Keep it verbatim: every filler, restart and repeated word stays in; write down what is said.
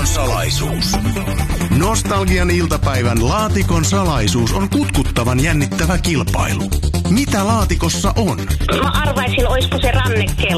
salaisuus. Nostalgian iltapäivän laatikon salaisuus on kutkuttavan jännittävä kilpailu. Mitä laatikossa on? Mä arvaisin, olisiko se rannekello.